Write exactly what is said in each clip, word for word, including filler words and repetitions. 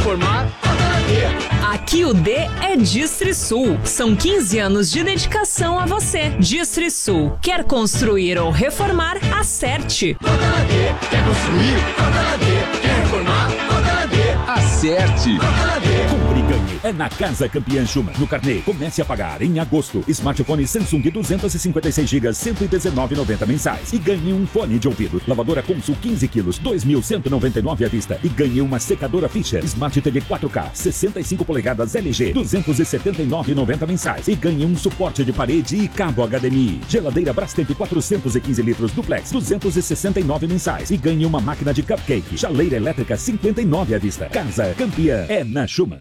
Formar. Aqui o D é Distrisul. São quinze anos de dedicação a você. Distrisul. Quer construir ou reformar? Acerte. Quer construir? Quer reformar? Acerte. Compre e ganhe. É na Casa Campeã Schumann. No carnê, comece a pagar em agosto. Smartphone Samsung duzentos e cinquenta e seis gigas, cento e dezenove reais e noventa centavos mensais. E ganhe um fone de ouvido. Lavadora Consul quinze quilos, dois mil cento e noventa e nove reais à vista. E ganhe uma secadora Fischer. Smart T V quatro K, sessenta e cinco polegadas L G, duzentos e setenta e nove reais e noventa centavos mensais. E ganhe um suporte de parede e cabo H D M I. Geladeira Brastemp quatrocentos e quinze litros duplex, duzentos e sessenta e nove reais mensais. E ganhe uma máquina de cupcake. Chaleira elétrica cinquenta e nove reais à vista. Casa Campeã é na Schumann.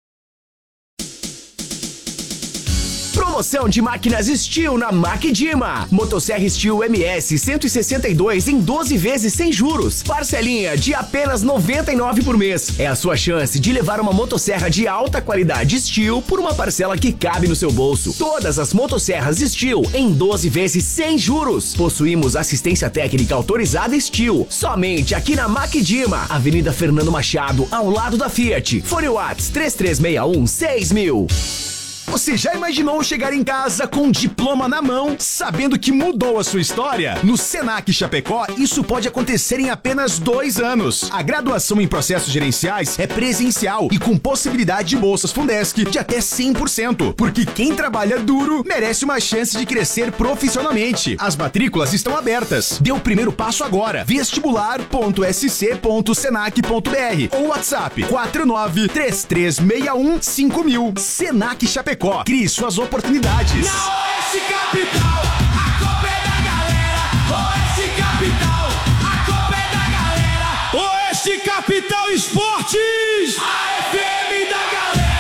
Promoção de máquinas Steel na Macdima. Motosserra Steel M S cento e sessenta e dois em doze vezes sem juros. Parcelinha de apenas noventa e nove reais por mês. É a sua chance de levar uma motosserra de alta qualidade Steel por uma parcela que cabe no seu bolso. Todas as motosserras Steel em doze vezes sem juros. Possuímos assistência técnica autorizada Steel. Somente aqui na Macdima, Avenida Fernando Machado, ao lado da Fiat. Fone Whats três três seis um seis mil. Você já imaginou chegar em casa com um diploma na mão, sabendo que mudou a sua história? No Senac Chapecó, isso pode acontecer em apenas dois anos. A graduação em processos gerenciais é presencial e com possibilidade de bolsas Fundesc de até cem por cento, porque quem trabalha duro merece uma chance de crescer profissionalmente. As matrículas estão abertas. Dê o primeiro passo agora. vestibular ponto s c ponto senac ponto b r ou WhatsApp quatro nove três três seis um cinco mil. Senac Chapecó. Crie suas oportunidades. Na Oeste Capital, a Copa é da galera. Oeste Capital, a Copa é da galera. Oeste Capital Esportes, a F M da galera.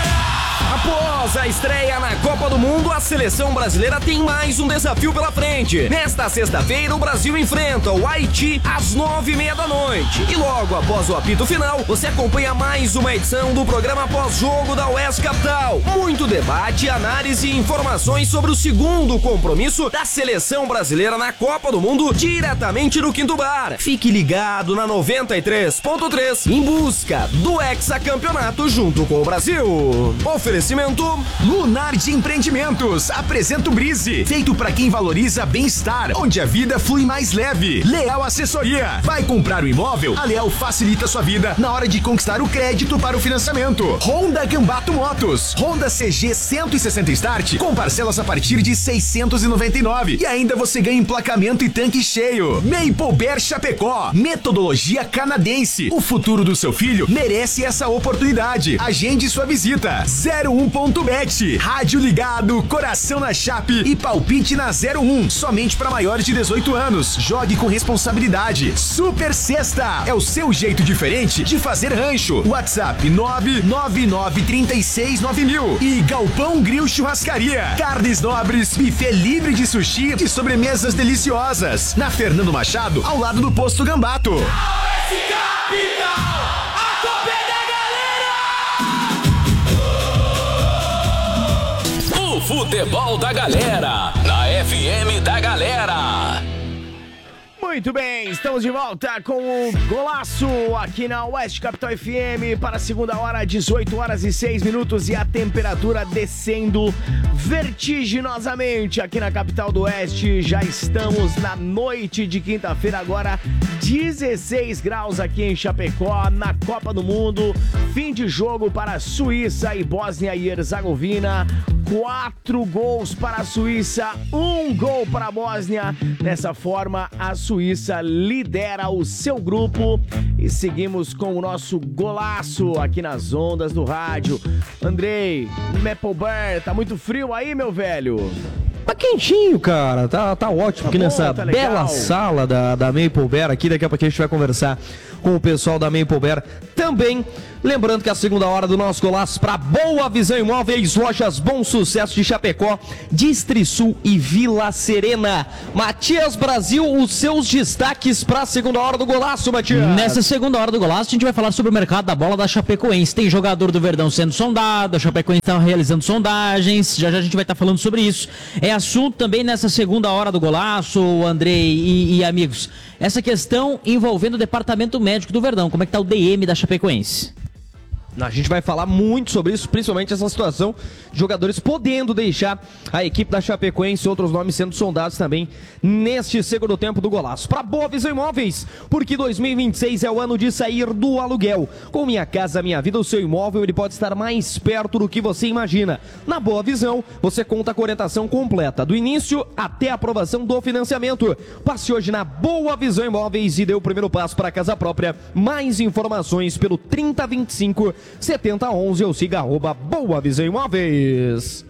Após a estreia na Copa do Mundo, a seleção brasileira tem mais um desafio pela frente. Nesta sexta-feira, o Brasil enfrenta o Haiti às nove e meia da noite. E logo após o apito final, você acompanha mais uma edição do programa pós-jogo da Oeste Capital. Muito debate, análise e informações sobre o segundo compromisso da seleção brasileira na Copa do Mundo, diretamente no Quinto Bar. Fique ligado na noventa e três ponto três, em busca do hexacampeonato junto com o Brasil. Oferecimento Lunar de Empreendimentos apresenta o Brise, feito para quem valoriza bem-estar, onde a vida flui mais leve. Leal Assessoria. Vai comprar o imóvel? A Leal facilita sua vida na hora de conquistar o crédito para o financiamento. Honda Gambato Motos. Honda C G cento e sessenta Start com parcelas a partir de seiscentos e noventa e nove. E ainda você ganha emplacamento e tanque cheio. Maple Bear Chapecó. Metodologia canadense. O futuro do seu filho merece essa oportunidade. Agende sua visita. zero um ponto bet. Rádio ligado, coração na chape e palpite na zero um. Somente para maiores de dezoito anos. Jogue com responsabilidade. Super Sexta. É o seu jeito diferente de fazer rancho. WhatsApp nove nove nove três seis nove mil. E Galpão Grill Churrascaria. Carnes nobres, buffet livre de sushi e sobremesas deliciosas. Na Fernando Machado, ao lado do Posto Gambato. Oeste Capital, a Copa é da galera. O futebol da galera, na F M da galera. Muito bem, estamos de volta com o Golaço aqui na Oeste Capital F M para a segunda hora, dezoito horas e seis minutos e a temperatura descendo vertiginosamente aqui na capital do Oeste. Já estamos na noite de quinta-feira, agora dezesseis graus aqui em Chapecó, na Copa do Mundo. Fim de jogo para Suíça e Bósnia e Herzegovina. Quatro gols para a Suíça, um gol para a Bósnia. Dessa forma, a Suíça lidera o seu grupo e seguimos com o nosso golaço aqui nas ondas do rádio. Andrei, Maple Bear, tá muito frio aí, meu velho? Tá quentinho, cara, tá, tá ótimo Tá aqui bom, nessa tá legal. bela sala da, da Maple Bear aqui. Daqui a pouco a gente vai conversar com o pessoal da Maple Bear também. Lembrando que a segunda hora do nosso golaço para Boa Visão Imóveis, lojas Bom Sucesso de Chapecó, Distrisul e Vila Serena. Matias Brasil, os seus destaques para a segunda hora do golaço, Matias. Nessa segunda hora do golaço, a gente vai falar sobre o mercado da bola da Chapecoense. Tem jogador do Verdão sendo sondado, a Chapecoense está realizando sondagens, já já a gente vai estar falando sobre isso. É assunto também nessa segunda hora do golaço, Andrei e, e amigos. Essa questão envolvendo o departamento médico do Verdão. Como é que tá o D M da Chapecoense? A gente vai falar muito sobre isso, principalmente essa situação de jogadores podendo deixar a equipe da Chapecoense, outros nomes sendo sondados também neste segundo tempo do Golaço. Para Boa Visão Imóveis, porque dois mil e vinte e seis é o ano de sair do aluguel. Com Minha Casa Minha Vida, o seu imóvel ele pode estar mais perto do que você imagina. Na Boa Visão, você conta com orientação completa, do início até a aprovação do financiamento. Passe hoje na Boa Visão Imóveis e dê o primeiro passo para a casa própria. Mais informações pelo trinta vinte e cinco setenta onze ou siga arroba Boa Visão Imóveis.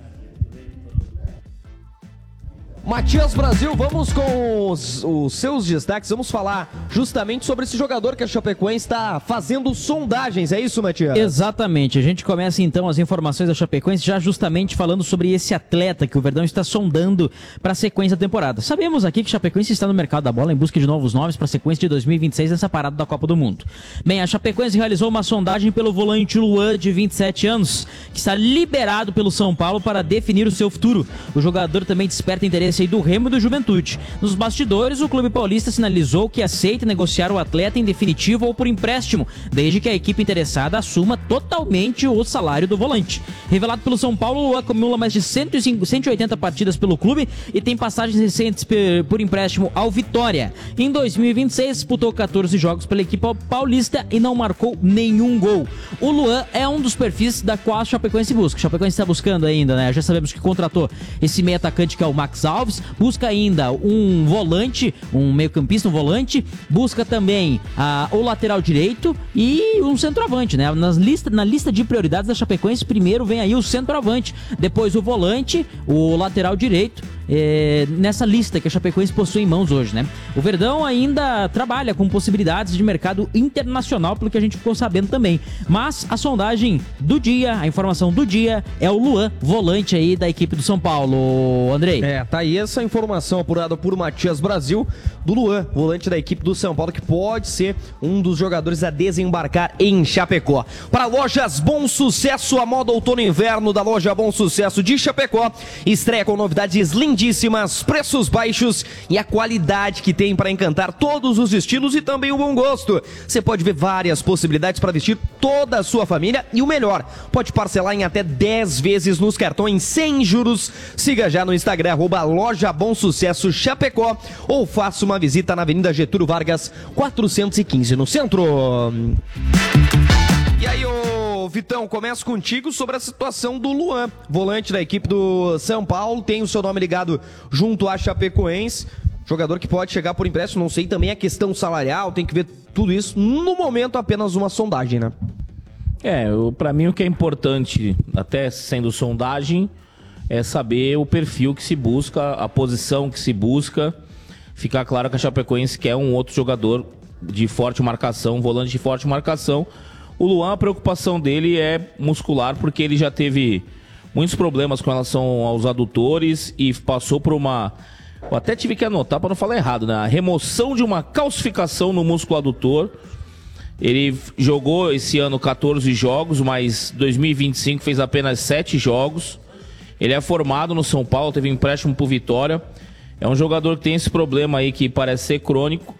Matias Brasil, vamos com os, os seus destaques, vamos falar justamente sobre esse jogador que a Chapecoense está fazendo sondagens, é isso, Matias? Exatamente, a gente começa então as informações da Chapecoense já justamente falando sobre esse atleta que o Verdão está sondando para a sequência da temporada. Sabemos aqui que a Chapecoense está no mercado da bola em busca de novos nomes para a sequência de dois mil e vinte e seis nessa parada da Copa do Mundo. Bem, a Chapecoense realizou uma sondagem pelo volante Luan, de vinte e sete anos, que está liberado pelo São Paulo para definir o seu futuro. O jogador também desperta interesse do Remo e do Juventude. Nos bastidores, o clube paulista sinalizou que aceita negociar o atleta em definitivo ou por empréstimo, desde que a equipe interessada assuma totalmente o salário do volante. Revelado pelo São Paulo, o Luan acumula mais de cento e cinco, cento e oitenta partidas pelo clube e tem passagens recentes por empréstimo ao Vitória. Em dois mil e vinte e seis, disputou quatorze jogos pela equipe paulista e não marcou nenhum gol. O Luan é um dos perfis da qual a Chapecoense busca. A Chapecoense está buscando ainda, né? Já sabemos que contratou esse meio atacante que é o Max Alves, busca ainda um volante, um meio-campista, um volante, busca também ah, o lateral direito e um centroavante, né? Nas lista, na lista de prioridades da Chapecoense, primeiro vem aí o centroavante, depois o volante, o lateral direito, é, nessa lista que a Chapecoense possui em mãos hoje, né? O Verdão ainda trabalha com possibilidades de mercado internacional, pelo que a gente ficou sabendo também. Mas a sondagem do dia, a informação do dia é o Luan, volante aí da equipe do São Paulo, Andrei. É, tá aí essa informação apurada por Matias Brasil, do Luan, volante da equipe do São Paulo, que pode ser um dos jogadores a desembarcar em Chapecó. Para Lojas Bom Sucesso, a moda outono e inverno da loja Bom Sucesso de Chapecó estreia com novidades lindíssimas, preços baixos e a qualidade que tem para encantar todos os estilos e também o bom gosto. Você pode ver várias possibilidades para vestir toda a sua família e o melhor, pode parcelar em até dez vezes nos cartões sem juros. Siga já no Instagram, arroba Loja Bom Sucesso Chapecó, ou faça uma visita na Avenida Getúlio Vargas, quatrocentos e quinze, no centro. E aí, ô Vitão, começo contigo sobre a situação do Luan, volante da equipe do São Paulo, tem o seu nome ligado junto à Chapecoense, jogador que pode chegar por empréstimo, não sei também a questão salarial, tem que ver tudo isso, no momento apenas uma sondagem, né? É, pra mim o que é importante, até sendo sondagem, é saber o perfil que se busca, a posição que se busca. Ficar claro que a Chapecoense quer um outro jogador de forte marcação, um volante de forte marcação. O Luan, a preocupação dele é muscular, porque ele já teve muitos problemas com relação aos adutores e passou por uma... Eu até tive que anotar para não falar errado, né? A remoção de uma calcificação no músculo adutor. Ele jogou esse ano quatorze jogos, mas dois mil e vinte e cinco fez apenas sete jogos. Ele é formado no São Paulo, teve empréstimo pro Vitória. É um jogador que tem esse problema aí que parece ser crônico.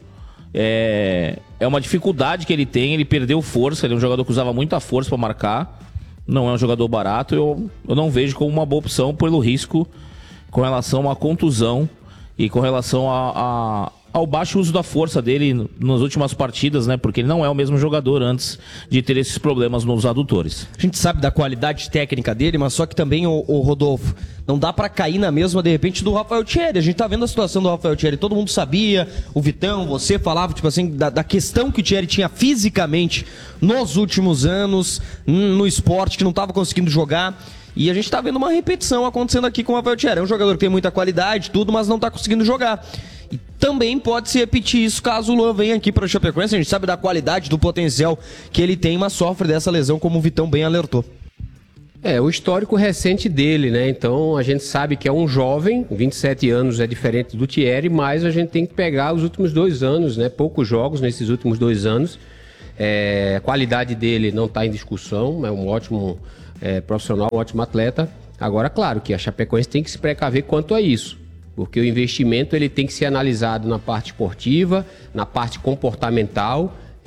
É, é uma dificuldade que ele tem, ele perdeu força, ele é um jogador que usava muita força para marcar. Não é um jogador barato, eu, eu não vejo como uma boa opção pelo risco com relação à contusão e com relação a, a, ao baixo uso da força dele nas últimas partidas, né? Porque ele não é o mesmo jogador antes de ter esses problemas nos adutores. A gente sabe da qualidade técnica dele, mas só que também, o, o Rodolfo, não dá pra cair na mesma, de repente, do Rafael Thierry. A gente tá vendo a situação do Rafael Thierry, todo mundo sabia, o Vitão, você falava, tipo assim, da, da questão que o Thierry tinha fisicamente nos últimos anos, no esporte, que não tava conseguindo jogar. E a gente tá vendo uma repetição acontecendo aqui com o Rafael Thierry. É um jogador que tem muita qualidade, tudo, mas não tá conseguindo jogar. E também pode se repetir isso caso o Luan venha aqui para o Chapecoense. A gente sabe da qualidade, do potencial que ele tem, mas sofre dessa lesão, como o Vitão bem alertou. É, o histórico recente dele, né? Então a gente sabe que é um jovem, vinte e sete anos é diferente do Thierry, mas a gente tem que pegar os últimos dois anos, né? Poucos jogos nesses últimos dois anos. É, a qualidade dele não está em discussão, é um ótimo é, profissional, um ótimo atleta. Agora, claro que a Chapecoense tem que se precaver quanto a isso, porque o investimento ele tem que ser analisado na parte esportiva, na parte comportamental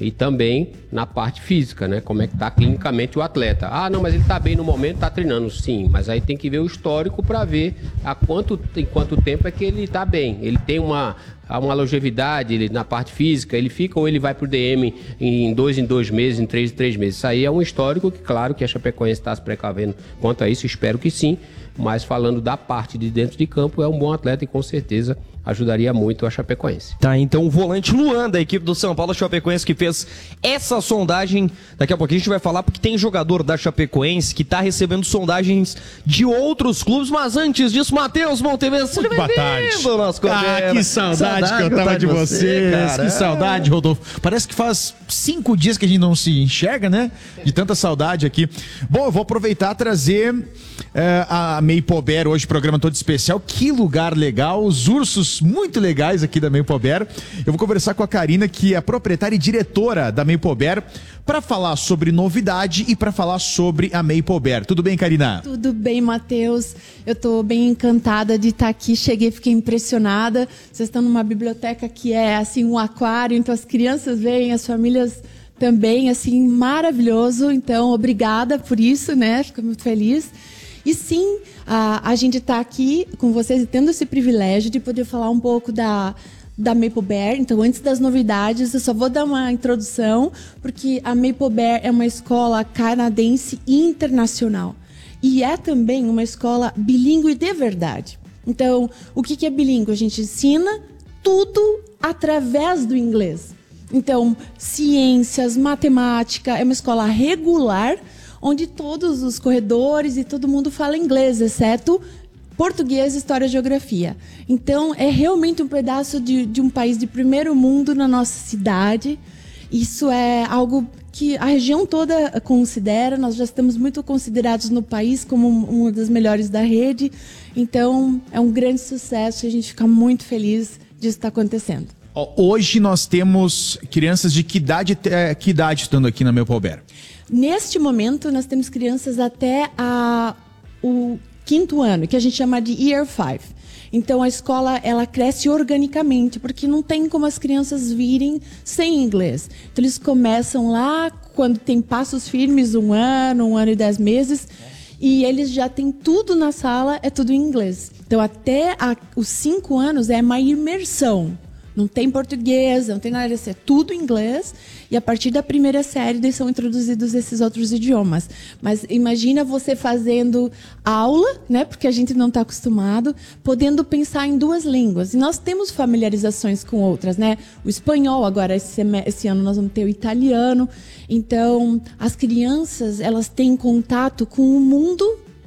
E também na parte física, né? Como é que está clinicamente o atleta. Ah, não, mas ele está bem no momento, está treinando. Sim, mas aí tem que ver o histórico para ver há quanto, em quanto tempo é que ele está bem. Ele tem uma, uma longevidade ele, na parte física, ele fica ou ele vai para o D M em dois em dois meses, em três em três meses. Isso aí é um histórico que, claro, que a Chapecoense está se precavendo quanto a isso, espero que sim. Mas falando da parte de dentro de campo, é um bom atleta e com certeza ajudaria muito a Chapecoense. Tá, então o volante Luan, da equipe do São Paulo Chapecoense, que fez essa sondagem. Daqui a pouquinho a gente vai falar, porque tem jogador da Chapecoense que tá recebendo sondagens de outros clubes. Mas antes disso, Matheus Montevideo, seja bem-vindo, nosso Ah, que saudade, saudade que eu tava de vocês. Você, que saudade, Rodolfo. Parece que faz cinco dias que a gente não se enxerga, né? De tanta saudade aqui. Bom, eu vou aproveitar e trazer é, a Meipober hoje, programa todo especial. Que lugar legal, os ursos muito legais aqui da Meipober. Eu vou conversar com a Karina, que é a proprietária e diretora da Meipober, para falar sobre novidade e para falar sobre a Meipober. Tudo bem, Karina? Tudo bem, Matheus. Eu tô bem encantada de estar aqui. Cheguei, fiquei impressionada. Vocês estão numa biblioteca que é assim um aquário, então as crianças veem, as famílias também, assim, maravilhoso. Então, obrigada por isso, né? Fico muito feliz. E sim, a, a gente está aqui com vocês e tendo esse privilégio de poder falar um pouco da, da Meipober. Então, antes das novidades, eu só vou dar uma introdução, porque a Meipober é uma escola canadense internacional. E é também uma escola bilíngue de verdade. Então, o que, que é bilíngue? A gente ensina tudo através do inglês. Então, ciências, matemática, é uma escola regular, onde todos os corredores e todo mundo fala inglês, exceto português, história e geografia. Então, é realmente um pedaço de, de um país de primeiro mundo na nossa cidade. Isso é algo que a região toda considera. Nós já estamos muito considerados no país como uma das melhores da rede. Então, é um grande sucesso e a gente fica muito feliz disso estar acontecendo. Hoje nós temos crianças de que idade, que idade estando aqui na Meipober? Neste momento, nós temos crianças até a, o quinto ano, que a gente chama de Year five. Então, a escola ela cresce organicamente, porque não tem como as crianças virem sem inglês. Então, eles começam lá, quando tem passos firmes, um ano, um ano e dez meses, e eles já têm tudo na sala, é tudo em inglês. Então, até a, os cinco anos é uma imersão. Não tem português, não tem nada disso, é tudo inglês. E a partir da primeira série daí são introduzidos esses outros idiomas. Mas imagina você fazendo aula, né? Porque a gente não está acostumado, podendo pensar em duas línguas. E nós temos familiarizações com outras, né? O espanhol, agora esse, esse ano nós vamos ter o italiano. Então, as crianças, elas têm contato com o mundo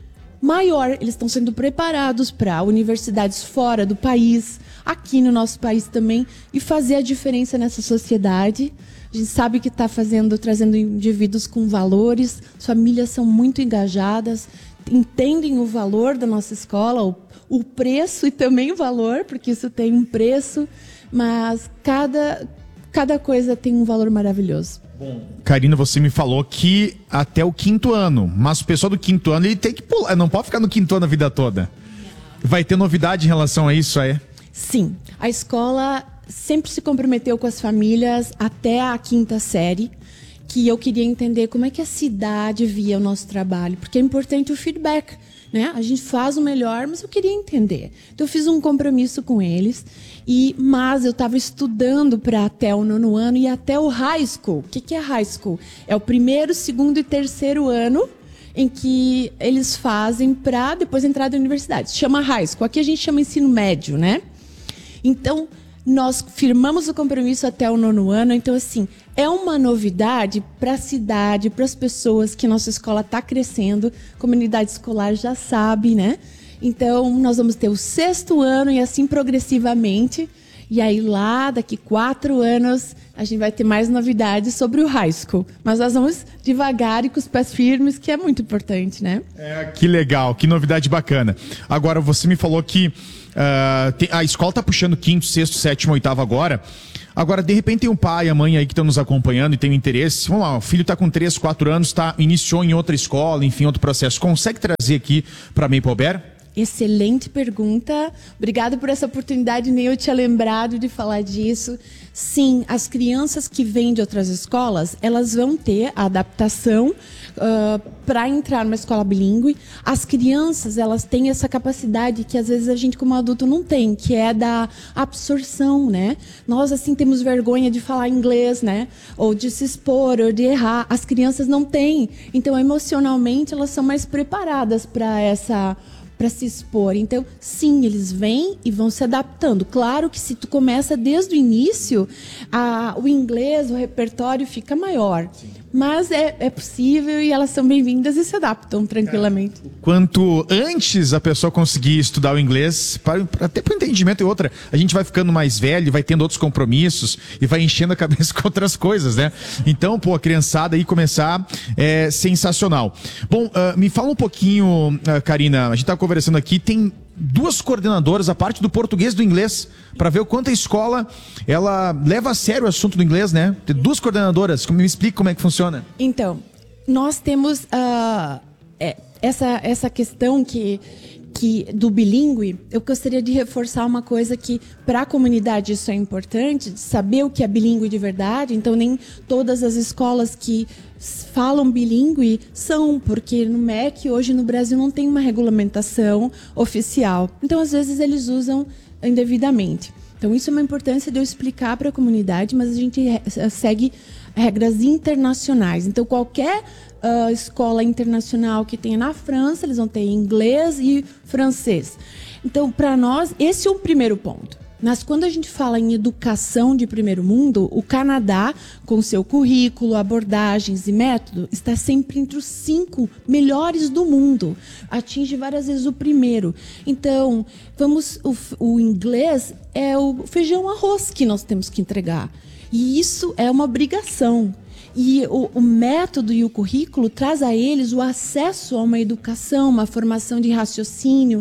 maior. Eles estão sendo preparados para universidades fora do país, aqui no nosso país também, e fazer a diferença nessa sociedade. A gente sabe que está fazendo, trazendo indivíduos com valores, as famílias são muito engajadas, entendem o valor da nossa escola, o, o preço e também o valor, porque isso tem um preço, mas cada, cada coisa tem um valor maravilhoso. Bom, Karina, você me falou que até o quinto ano, mas o pessoal do quinto ano ele tem que pular, não pode ficar no quinto ano a vida toda. Vai ter novidade em relação a isso, é? Sim, a escola sempre se comprometeu com as famílias até a quinta série, que eu queria entender como é que a cidade via o nosso trabalho, porque é importante o feedback, né? A gente faz o melhor, mas eu queria entender. Então eu fiz um compromisso com eles, e, mas eu estava estudando para até o nono ano e até o high school. O que, que é high school? É o primeiro, segundo e terceiro ano em que eles fazem para depois entrar na universidade. Se chama high school, aqui a gente chama ensino médio, né? Então, nós firmamos o compromisso até o nono ano. Então, assim, é uma novidade para a cidade, para as pessoas, que nossa escola está crescendo. A comunidade escolar já sabe, né? Então, nós vamos ter o sexto ano e assim progressivamente. E aí, lá, daqui quatro anos, a gente vai ter mais novidades sobre o high school. Mas nós vamos devagar e com os pés firmes, que é muito importante, né? É, que legal, que novidade bacana. Agora, você me falou que Uh, tem, a escola tá puxando quinto, sexto, sétimo, oitavo agora. Agora, de repente, tem um pai e a mãe aí que estão nos acompanhando e tem um interesse. Vamos lá, o filho tá com três, quatro anos, tá, iniciou em outra escola, enfim, outro processo. Consegue trazer aqui para a Meipober? Excelente pergunta. Obrigada por essa oportunidade, nem eu tinha lembrado de falar disso. Sim, as crianças que vêm de outras escolas, elas vão ter a adaptação uh, para entrar numa escola bilíngue. As crianças, elas têm essa capacidade que às vezes a gente como adulto não tem, que é da absorção, né? Nós, assim, temos vergonha de falar inglês, né? Ou de se expor, ou de errar. As crianças não têm. Então, emocionalmente, elas são mais preparadas para essa... para se expor. Então, sim, eles vêm e vão se adaptando. Claro que se tu começa desde o início, a, o inglês, o repertório fica maior. Sim. Mas é, é possível e elas são bem-vindas e se adaptam tranquilamente. Quanto antes a pessoa conseguir estudar o inglês, para, até para o entendimento e outra, a gente vai ficando mais velho, vai tendo outros compromissos e vai enchendo a cabeça com outras coisas, né? Então, pô, a criançada aí começar é sensacional. Bom, uh, me fala um pouquinho, uh, Karina, a gente tá conversando aqui, tem duas coordenadoras, a parte do português e do inglês, para ver o quanto a escola ela leva a sério o assunto do inglês, né? Tem duas coordenadoras, me explica como é que funciona. Então, nós temos uh, é, essa, essa questão que, que do bilíngue. Eu gostaria de reforçar uma coisa que para a comunidade isso é importante, de saber o que é bilíngue de verdade. Então, nem todas as escolas que falam bilíngue são, porque no M E C hoje no Brasil não tem uma regulamentação oficial. Então, às vezes, eles usam indevidamente. Então, isso é uma importância de eu explicar para a comunidade, mas a gente segue regras internacionais. Então, qualquer uh, escola internacional que tenha na França, eles vão ter inglês e francês. Então, para nós, esse é o primeiro ponto. Mas quando a gente fala em educação de primeiro mundo, o Canadá, com seu currículo, abordagens e método, está sempre entre os cinco melhores do mundo. Atinge várias vezes o primeiro. Então, vamos, o, o inglês é o feijão arroz que nós temos que entregar. E isso é uma obrigação. E o, o método e o currículo traz a eles o acesso a uma educação, uma formação de raciocínio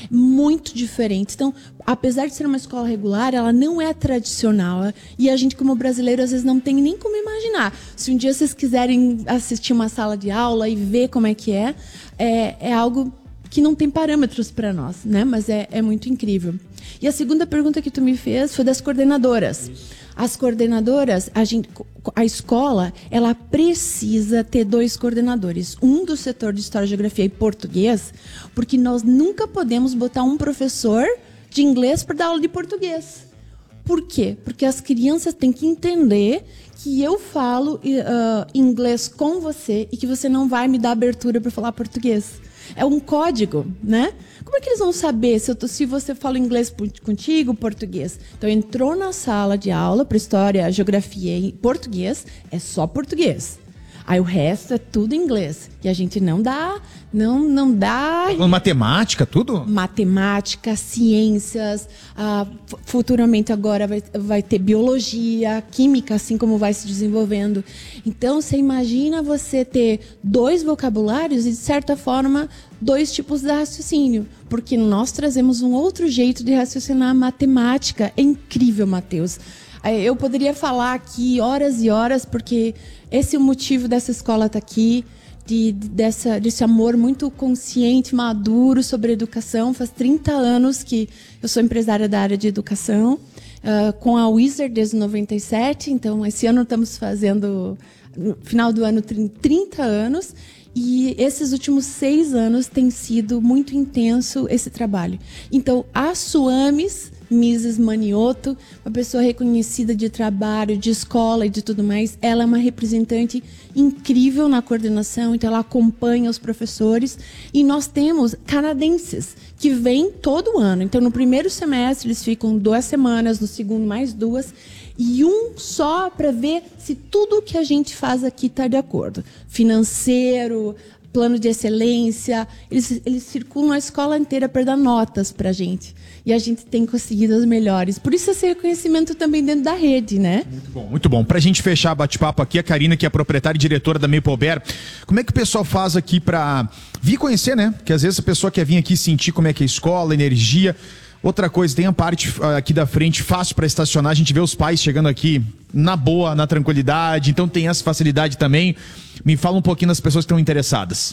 muito diferente. Então, apesar de ser uma escola regular, ela não é tradicional. E a gente, como brasileiro, às vezes não tem nem como imaginar. Se um dia vocês quiserem assistir uma sala de aula e ver como é que é, é, é algo que não tem parâmetros para nós, né? Mas é, é muito incrível. E a segunda pergunta que tu me fez foi das coordenadoras. Isso. As coordenadoras, a, gente, a escola, ela precisa ter dois coordenadores. Um do setor de História, Geografia e Português, porque nós nunca podemos botar um professor de inglês para dar aula de português. Por quê? Porque as crianças têm que entender que eu falo uh, inglês com você e que você não vai me dar abertura para falar português. É um código, né? Como é que eles vão saber se, eu tô, se você fala inglês contigo, português? Então, entrou na sala de aula para História, Geografia e Português, é só português. Aí o resto é tudo inglês. E a gente não dá... Não, não dá... Matemática, tudo? Matemática, ciências. Ah, futuramente agora vai, vai ter biologia, química, assim como vai se desenvolvendo. Então, você imagina você ter dois vocabulários e, de certa forma, dois tipos de raciocínio. Porque nós trazemos um outro jeito de raciocinar. Matemática é incrível, Matheus. Eu poderia falar aqui horas e horas, porque esse é o motivo dessa escola estar aqui, de, dessa, desse amor muito consciente, maduro sobre a educação. Faz trinta anos que eu sou empresária da área de educação, uh, com a Wizard desde noventa e sete, então esse ano estamos fazendo, no final do ano, trinta anos, e esses últimos seis anos tem sido muito intenso esse trabalho. Então, a Suames, missus Maniotto, uma pessoa reconhecida de trabalho, de escola e de tudo mais, ela é uma representante incrível na coordenação, então ela acompanha os professores. E nós temos canadenses que vêm todo ano. Então, no primeiro semestre, eles ficam duas semanas, no segundo, mais duas, e um só para ver se tudo que a gente faz aqui está de acordo. Financeiro, plano de excelência, eles, eles circulam a escola inteira para dar notas para a gente. E a gente tem conseguido as melhores. Por isso esse reconhecimento também dentro da rede, né? Muito bom, muito bom. Pra gente fechar bate-papo aqui, a Karina, que é a proprietária e diretora da Maple Bear, como é que o pessoal faz aqui pra vir conhecer, né? Porque às vezes a pessoa quer vir aqui sentir como é que é a escola, a energia. Outra coisa, tem a parte aqui da frente fácil para estacionar, a gente vê os pais chegando aqui na boa, na tranquilidade, então tem essa facilidade também. Me fala um pouquinho das pessoas que estão interessadas.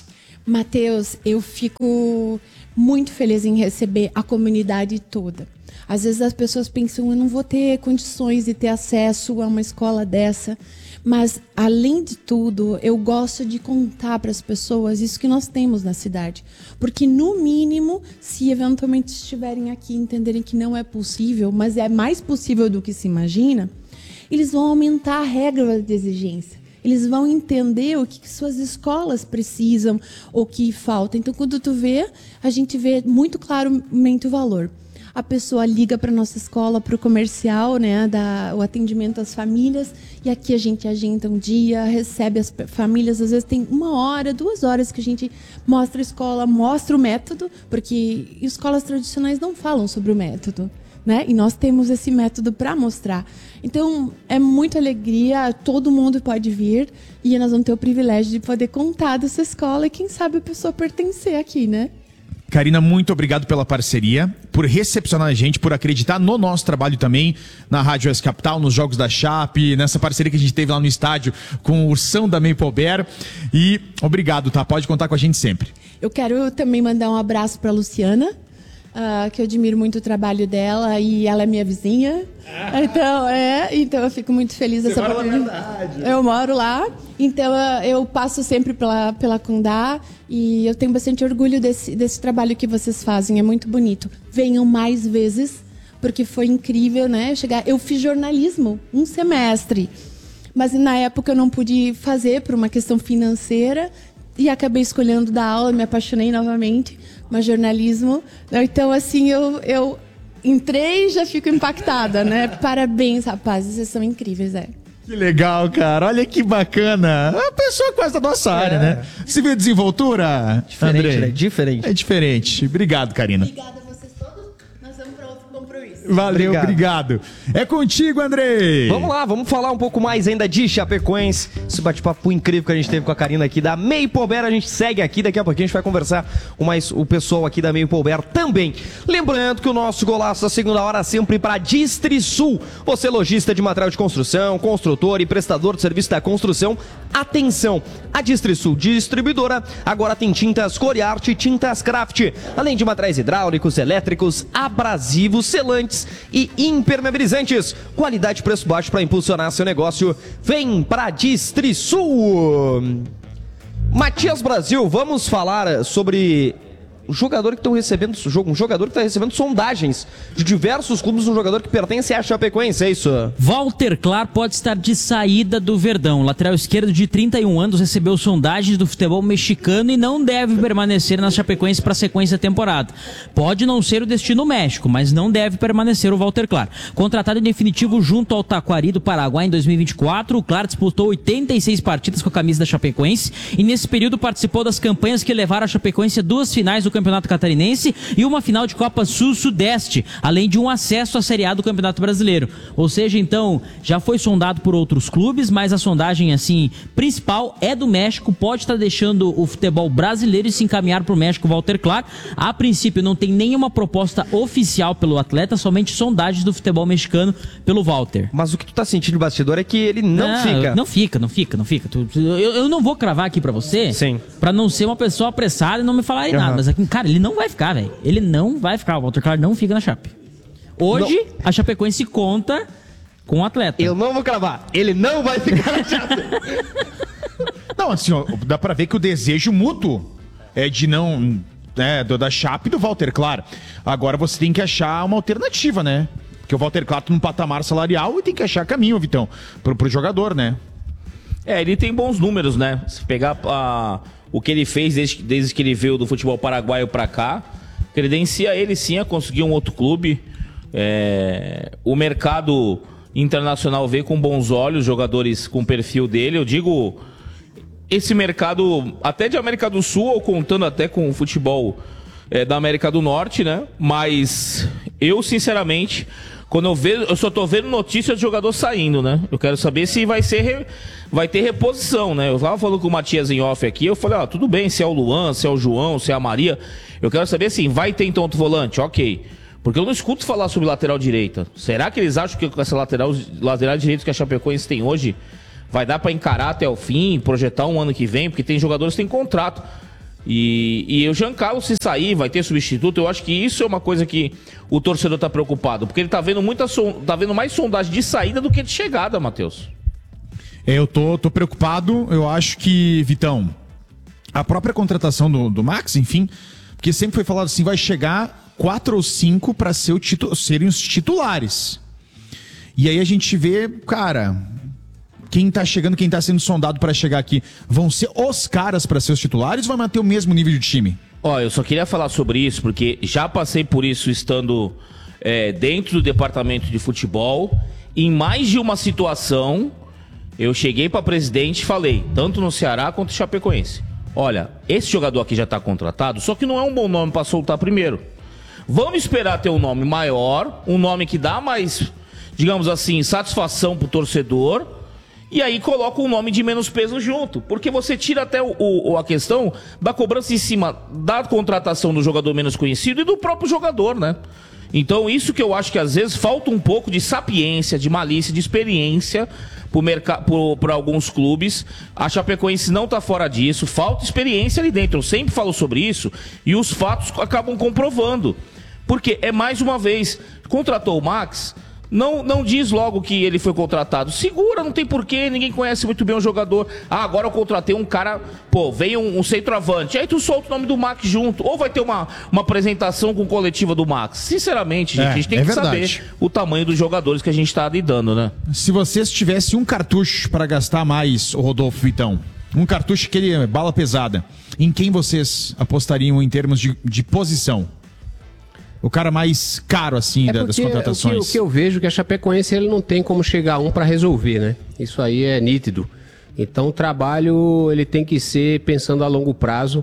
Matheus, eu fico muito feliz em receber a comunidade toda. Às vezes as pessoas pensam, eu não vou ter condições de ter acesso a uma escola dessa. Mas, além de tudo, eu gosto de contar para as pessoas isso que nós temos na cidade. Porque, no mínimo, se eventualmente estiverem aqui e entenderem que não é possível, mas é mais possível do que se imagina, eles vão aumentar a regra de exigência. Eles vão entender o que, que suas escolas precisam, o que falta. Então, quando tu vê, a gente vê muito claramente o valor. A pessoa liga para a nossa escola, para o comercial, né, da, o atendimento às famílias, e aqui a gente agenda um dia, recebe as famílias, às vezes tem uma hora, duas horas que a gente mostra a escola, mostra o método, porque escolas tradicionais não falam sobre o método, né? E nós temos esse método para mostrar. Então, é muita alegria, todo mundo pode vir, e nós vamos ter o privilégio de poder contar dessa escola, e quem sabe a pessoa pertencer aqui, né? Karina, muito obrigado pela parceria, por recepcionar a gente, por acreditar no nosso trabalho também, na Rádio S Capital, nos Jogos da Chape, nessa parceria que a gente teve lá no estádio com o Ursão da Maple Bear. E obrigado, tá? Pode contar com a gente sempre. Eu quero também mandar um abraço para a Luciana, uh, que eu admiro muito o trabalho dela, e ela é minha vizinha. Ah. Então, é, então eu fico muito feliz dessa oportunidade. Eu moro lá, então eu passo sempre pela, pela Condá, e eu tenho bastante orgulho desse, desse trabalho que vocês fazem, é muito bonito. Venham mais vezes, porque foi incrível, né? Chegar, eu fiz jornalismo um semestre, mas na época eu não pude fazer por uma questão financeira, e acabei escolhendo dar aula, me apaixonei novamente, mas jornalismo. Então, assim, eu... eu entrei e já fico impactada, né? Parabéns, rapazes, vocês são incríveis, é. Que legal, cara. Olha que bacana. A pessoa quase da nossa é. área, né? Você viu a desenvoltura, diferente, Andrei? Né? Diferente. É diferente. Obrigado, Karina. Obrigada a vocês todos. Nós vamos para outro compromisso. Valeu, obrigado. obrigado. É contigo, Andrei. Vamos lá, vamos falar um pouco mais ainda de Chapecoense. Esse bate-papo incrível que a gente teve com a Karina aqui da Maple Bear. A gente segue aqui, daqui a pouquinho a gente vai conversar com mais o pessoal aqui da Maple Bear também. Lembrando que o nosso golaço da segunda hora sempre para Distrisul. Você lojista de material de construção, construtor e prestador de serviço da construção, atenção! A Distrisul Distribuidora agora tem tintas Coriarte e tintas Craft, além de materiais hidráulicos, elétricos, abrasivos, selantes e impermeabilizantes. Qualidade e preço baixo para impulsionar seu negócio. Vem para Distrisul! Matias Brasil, vamos falar sobre o jogador que estão recebendo, um jogador que está recebendo sondagens de diversos clubes, um jogador que pertence à Chapecoense, é isso? Walter Clar pode estar de saída do Verdão. Lateral esquerdo de trinta e um anos recebeu sondagens do futebol mexicano e não deve permanecer na Chapecoense para a sequência da temporada. Pode não ser o destino México, mas não deve permanecer o Walter Clar. Contratado em definitivo junto ao Taquari do Paraguai em dois mil e vinte e quatro, o Clar disputou oitenta e seis partidas com a camisa da Chapecoense e nesse período participou das campanhas que levaram a Chapecoense a duas finais do Campeonato Catarinense e uma final de Copa Sul-Sudeste, além de um acesso à Série A do Campeonato Brasileiro. Ou seja, então, já foi sondado por outros clubes, mas a sondagem, assim, principal é do México, pode estar deixando o futebol brasileiro e se encaminhar para o México, Walter Clar. A princípio, não tem nenhuma proposta oficial pelo atleta, somente sondagens do futebol mexicano pelo Walter. Mas o que tu tá sentindo no bastidor é que ele não, não fica. Não fica, não fica, não fica. Tu, tu, eu, eu não vou cravar aqui para você, Sim. para não ser uma pessoa apressada e não me falarem uhum. nada, mas aqui, cara, ele não vai ficar, velho. Ele não vai ficar. O Walter Clar não fica na Chape. Hoje, não. a Chapecoense conta com o atleta. Eu não vou cravar. Ele não vai ficar na Chape. Não, assim, ó, dá pra ver que o desejo mútuo é de não... É, da Chape e do Walter Clar. Agora você tem que achar uma alternativa, né? Porque o Walter Clar tá num patamar salarial e tem que achar caminho, Vitão, pro, pro jogador, né? É, ele tem bons números, né? Se pegar a... o que ele fez desde, desde que ele veio do futebol paraguaio para cá, credencia ele sim a conseguir um outro clube. É, o mercado internacional vê com bons olhos jogadores com o perfil dele. Eu digo, esse mercado até de América do Sul, ou contando até com o futebol é, da América do Norte, né? Mas eu, sinceramente, quando eu vejo, eu só tô vendo notícias de jogador saindo, né? Eu quero saber se vai ser... Re... vai ter reposição, né? Eu tava falando com o Matias em off aqui, eu falei, ó, ah, tudo bem se é o Luan, se é o João, se é a Maria. Eu quero saber, assim, vai ter então outro volante? Ok. Porque eu não escuto falar sobre lateral direita. Será que eles acham que com essa lateral, lateral direita que a Chapecoense tem hoje vai dar pra encarar até o fim, projetar um ano que vem? Porque tem jogadores que têm contrato. E, e o Jean Carlos, se sair, vai ter substituto. Eu acho que isso é uma coisa que o torcedor tá preocupado, porque ele tá vendo, muita son... tá vendo mais sondagem de saída do que de chegada, Matheus. Eu tô, tô preocupado. Eu acho que, Vitão, a própria contratação do, do Max, enfim, porque sempre foi falado assim, vai chegar quatro ou cinco para ser o titu... serem os titulares. E aí a gente vê, cara, quem tá chegando, quem tá sendo sondado para chegar aqui, vão ser os caras para ser os titulares ou vai manter o mesmo nível de time? Ó, eu só queria falar sobre isso, porque já passei por isso estando é, dentro do departamento de futebol. Em mais de uma situação, eu cheguei para presidente e falei, tanto no Ceará quanto no Chapecoense. Olha, esse jogador aqui já está contratado, só que não é um bom nome para soltar primeiro. Vamos esperar ter um nome maior, um nome que dá mais, digamos assim, satisfação pro torcedor, e aí coloca um nome de menos peso junto. Porque você tira até o, o, a questão da cobrança em cima da contratação do jogador menos conhecido e do próprio jogador, né? Então isso que eu acho que às vezes falta um pouco de sapiência, de malícia, de experiência para alguns clubes. A Chapecoense não está fora disso, falta experiência ali dentro. Eu sempre falo sobre isso e os fatos acabam comprovando. Porque é mais uma vez, contratou o Max, não, não diz logo que ele foi contratado. Segura, não tem porquê, ninguém conhece muito bem o jogador. Ah, agora eu contratei um cara, pô, veio um, um centroavante. Aí tu solta o nome do Max junto. Ou vai ter uma, uma apresentação com coletiva do Max. Sinceramente, gente, é, a gente tem é que verdade. saber o tamanho dos jogadores que a gente tá lidando, né? Se vocês tivessem um cartucho para gastar mais, o Rodolfo Vitão, um cartucho que ele é bala pesada, em quem vocês apostariam em termos de, de posição? O cara mais caro, assim, é da, das contratações. O que, o que eu vejo é que a Chapecoense ele não tem como chegar a um para resolver, né? Isso aí é nítido. Então o trabalho ele tem que ser pensando a longo prazo.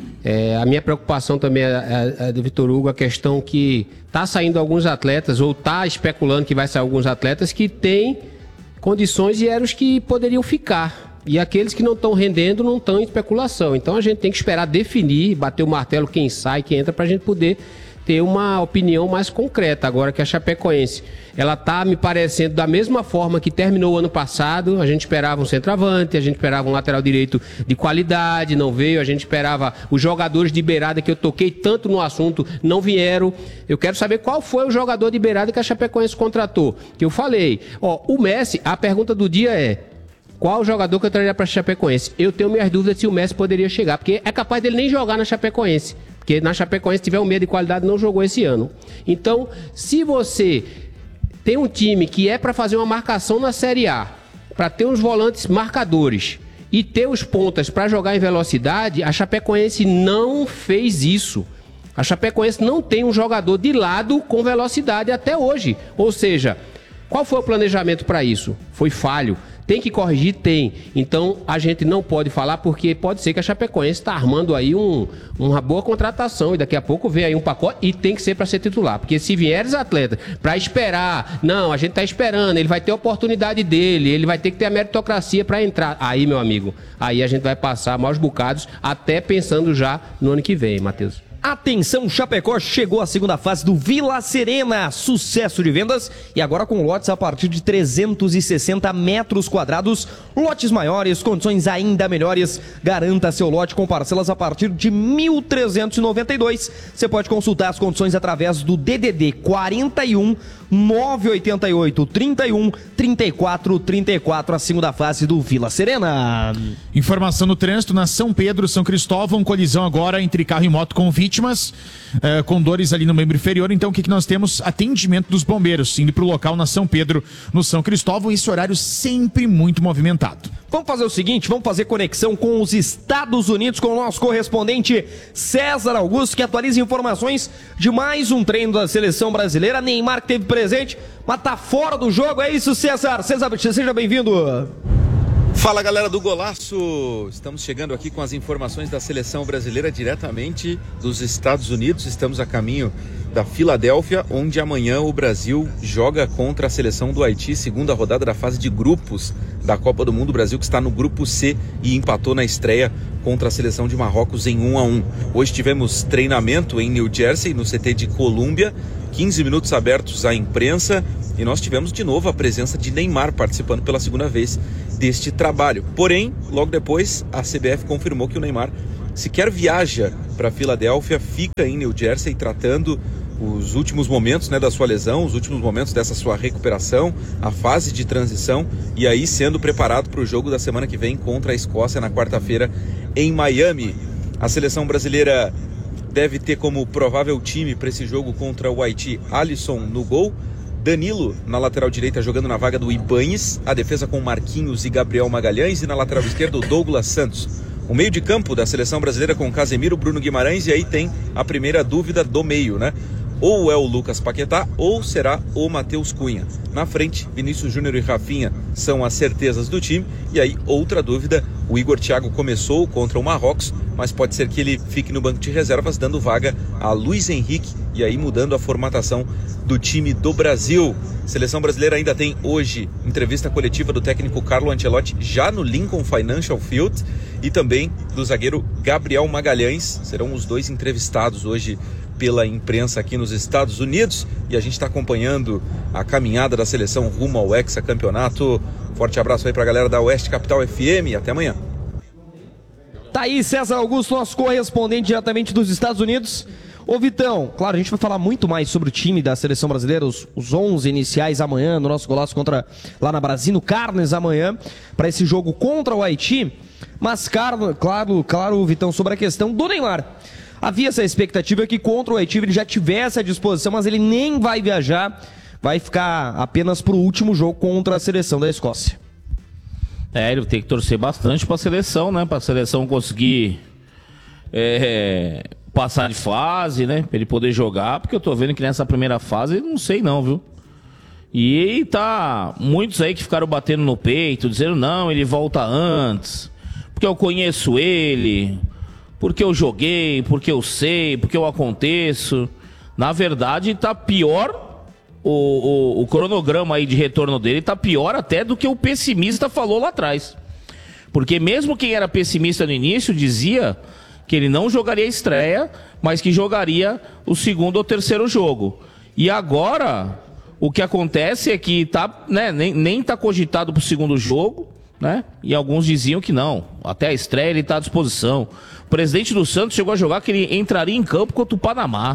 É, a minha preocupação também é, é, é do Vitor Hugo, a questão que tá saindo alguns atletas, ou tá especulando que vai sair alguns atletas que têm condições e eram os que poderiam ficar. E aqueles que não estão rendendo não estão em especulação. Então a gente tem que esperar definir, bater o martelo quem sai, quem entra, para a gente poder ter uma opinião mais concreta. Agora que a Chapecoense, ela tá me parecendo da mesma forma que terminou o ano passado. A gente esperava um centroavante, a gente esperava um lateral direito de qualidade, não veio. A gente esperava os jogadores de beirada, que eu toquei tanto no assunto, não vieram. Eu quero saber qual foi o jogador de beirada que a Chapecoense contratou. Que eu falei, ó, o Messi, a pergunta do dia é: qual o jogador que eu traria para a Chapecoense? Eu tenho minhas dúvidas se o Messi poderia chegar, porque é capaz dele nem jogar na Chapecoense. Porque na Chapecoense, se tiver um meio de qualidade, não jogou esse ano. Então, se você tem um time que é para fazer uma marcação na Série A, para ter uns volantes marcadores e ter os pontas para jogar em velocidade, a Chapecoense não fez isso. A Chapecoense não tem um jogador de lado com velocidade até hoje. Ou seja, qual foi o planejamento para isso? Foi falho. Tem que corrigir? Tem. Então, a gente não pode falar, porque pode ser que a Chapecoense está armando aí um, uma boa contratação e daqui a pouco vem aí um pacote e tem que ser para ser titular. Porque se vier os atletas para esperar, não, a gente está esperando, ele vai ter a oportunidade dele, ele vai ter que ter a meritocracia para entrar. Aí, meu amigo, aí a gente vai passar maus bocados, até pensando já no ano que vem, Matheus. Atenção, Chapecó, chegou a segunda fase do Vila Serena, sucesso de vendas e agora com lotes a partir de trezentos e sessenta metros quadrados, lotes maiores, condições ainda melhores. Garanta seu lote com parcelas a partir de mil trezentos e noventa e dois. Você pode consultar as condições através do D D D quarenta e um nove oito oito trinta e um trinta e quatro trinta e quatro, a segunda fase do Vila Serena. Informação no trânsito na São Pedro, São Cristóvão, colisão agora entre carro e moto com vítimas, eh, com dores ali no membro inferior. Então o que, que nós temos? Atendimento dos bombeiros, indo para o local na São Pedro, no São Cristóvão, esse horário sempre muito movimentado. Vamos fazer o seguinte, vamos fazer conexão com os Estados Unidos, com o nosso correspondente César Augusto, que atualiza informações de mais um treino da seleção brasileira. Neymar que teve presente, mas tá fora do jogo, é isso, César? César, seja bem-vindo. Fala, galera do Golaço! Estamos chegando aqui com as informações da seleção brasileira diretamente dos Estados Unidos. Estamos a caminho da Filadélfia, onde amanhã o Brasil joga contra a seleção do Haiti, segunda rodada da fase de grupos da Copa do Mundo. O Brasil que está no grupo C e empatou na estreia contra a seleção de Marrocos em um a um. Hoje tivemos treinamento em New Jersey, no C T de Colômbia, quinze minutos abertos à imprensa, e nós tivemos de novo a presença de Neymar participando pela segunda vez deste trabalho. Porém, logo depois, a C B F confirmou que o Neymar sequer viaja para Filadélfia, fica em New Jersey tratando os últimos momentos, né, da sua lesão, os últimos momentos dessa sua recuperação, a fase de transição, e aí sendo preparado para o jogo da semana que vem contra a Escócia na quarta-feira em Miami. A seleção brasileira deve ter como provável time para esse jogo contra o Haiti Alisson no gol, Danilo na lateral direita jogando na vaga do Ibáñez, a defesa com Marquinhos e Gabriel Magalhães, e na lateral esquerda o Douglas Santos. O meio de campo da seleção brasileira com Casemiro, Bruno Guimarães, e aí tem a primeira dúvida do meio, né? Ou é o Lucas Paquetá ou será o Matheus Cunha. Na frente, Vinícius Júnior e Rafinha são as certezas do time. E aí, outra dúvida, o Igor Thiago começou contra o Marrocos, mas pode ser que ele fique no banco de reservas, dando vaga a Luiz Henrique, e aí mudando a formatação do time do Brasil. Seleção brasileira ainda tem hoje entrevista coletiva do técnico Carlo Ancelotti já no Lincoln Financial Field, e também do zagueiro Gabriel Magalhães. Serão os dois entrevistados hoje pela imprensa aqui nos Estados Unidos, e a gente está acompanhando a caminhada da seleção rumo ao hexacampeonato. Forte abraço aí para a galera da Oeste Capital F M e até amanhã. Tá aí César Augusto, nosso correspondente diretamente dos Estados Unidos. Ô Vitão, claro, a gente vai falar muito mais sobre o time da seleção brasileira, os, os onze iniciais amanhã, no nosso golaço contra, lá na Brasília, Carnes amanhã, para esse jogo contra o Haiti. Mas, claro, claro, claro, Vitão, sobre a questão do Neymar. Havia essa expectativa que contra o Haiti ele já tivesse à disposição, mas ele nem vai viajar, vai ficar apenas para o último jogo contra a seleção da Escócia. É, ele tem que torcer bastante para a seleção, né? Para a seleção conseguir é, passar de fase, né? Para ele poder jogar, porque eu tô vendo que nessa primeira fase, não sei não, viu? E tá muitos aí que ficaram batendo no peito, dizendo não, ele volta antes, porque eu conheço ele, porque eu joguei, porque eu sei, porque eu aconteço. Na verdade, tá pior, o, o, o cronograma aí de retorno dele tá pior até do que o pessimista falou lá atrás. Porque mesmo quem era pessimista no início dizia que ele não jogaria a estreia, mas que jogaria o segundo ou terceiro jogo. E agora, o que acontece é que tá, né, nem, nem tá cogitado pro segundo jogo, né? E alguns diziam que não, até a estreia ele tá à disposição. O presidente do Santos chegou a jogar que ele entraria em campo contra o Panamá.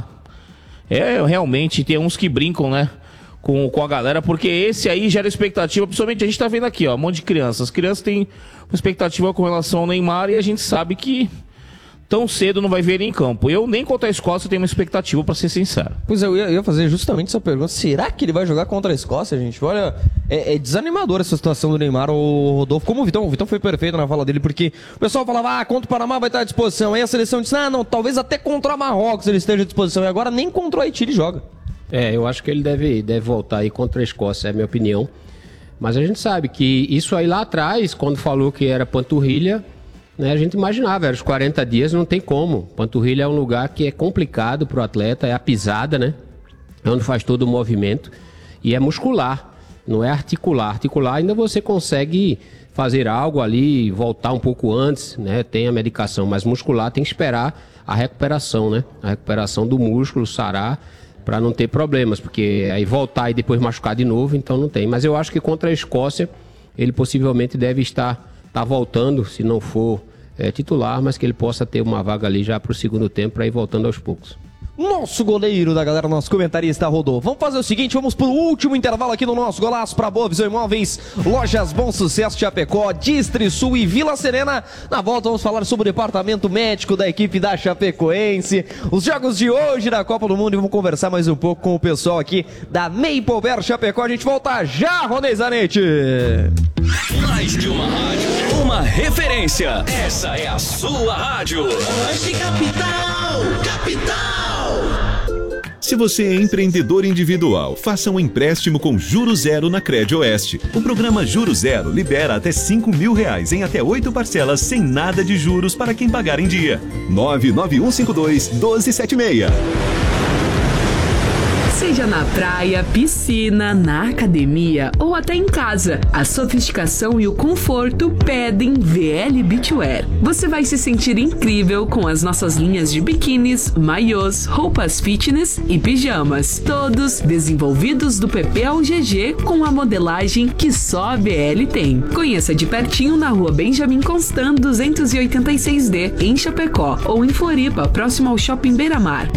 É, realmente, tem uns que brincam, né, com, com a galera, porque esse aí gera expectativa, principalmente a gente tá vendo aqui, ó, um monte de crianças. As crianças têm uma expectativa com relação ao Neymar e a gente sabe que tão cedo não vai ver ele em campo. Eu nem contra a Escócia tenho uma expectativa, pra ser sincero. Pois é, eu ia, eu ia fazer justamente essa pergunta. Será que ele vai jogar contra a Escócia, gente? Olha, é, é desanimador essa situação do Neymar, o Rodolfo. Como o Vitão, o Vitão foi perfeito na fala dele, porque o pessoal falava, ah, contra o Panamá vai estar à disposição. Aí a seleção disse, ah, não, talvez até contra a Marrocos ele esteja à disposição. E agora nem contra o Haiti ele joga. É, eu acho que ele deve, deve voltar aí contra a Escócia, é a minha opinião. Mas a gente sabe que isso aí lá atrás, quando falou que era panturrilha, né, a gente imaginava, era os quarenta dias, não tem como. Panturrilha é um lugar que é complicado para o atleta, é a pisada, né? É onde faz todo o movimento. E é muscular, não é articular. Articular ainda você consegue fazer algo ali, voltar um pouco antes, né? Tem a medicação, mas muscular tem que esperar a recuperação, né? A recuperação do músculo, sarar, para não ter problemas, porque aí voltar e depois machucar de novo, então não tem. Mas eu acho que contra a Escócia, ele possivelmente deve estar tá voltando, se não for é, titular, mas que ele possa ter uma vaga ali já para o segundo tempo, para ir voltando aos poucos. Nosso goleiro da galera, nosso comentarista Rodolfo. Vamos fazer o seguinte, vamos pro último intervalo aqui no nosso golaço para Boa Visão Imóveis, Lojas Bom Sucesso Chapecó, Distrisul e Vila Serena. Na volta vamos falar sobre o departamento médico da equipe da Chapecoense, os jogos de hoje da Copa do Mundo, e vamos conversar mais um pouco com o pessoal aqui da Maple Bear Chapecó. A gente volta já, Ronei Zanetti. Mais de uma rádio, uma referência. Essa é a sua rádio. Oeste Capital, Capital. Se você é empreendedor individual, faça um empréstimo com Juros Zero na Crédito Oeste. O programa Juros Zero libera até cinco mil reais em até oito parcelas sem nada de juros para quem pagar em dia. nove nove um cinco dois, um dois sete seis. Seja na praia, piscina, na academia ou até em casa, a sofisticação e o conforto pedem V L Beachwear. Você vai se sentir incrível com as nossas linhas de biquínis, maiôs, roupas fitness e pijamas, todos desenvolvidos do P P ao G G com a modelagem que só a V L tem. Conheça de pertinho na rua Benjamin Constant duzentos e oitenta e seis D, em Chapecó, ou em Floripa, próximo ao Shopping Beira-Mar.